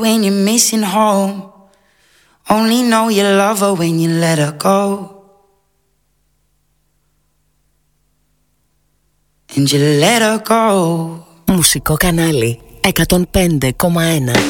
When you're missing home, only know you love her when you let her go. And you let her go. Μουσικό κανάλι 105,1.